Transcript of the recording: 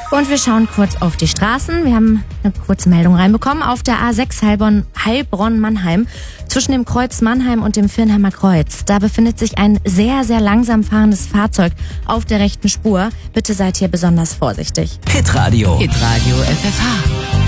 Und wir schauen kurz auf die Straßen. Wir haben eine kurze Meldung reinbekommen. Auf der A6 Heilbronn-Mannheim zwischen dem Kreuz Mannheim und dem Viernheimer Kreuz. Da befindet sich ein sehr, sehr langsam fahrendes Fahrzeug auf der rechten Spur. Bitte seid hier besonders vorsichtig. Hitradio FFH.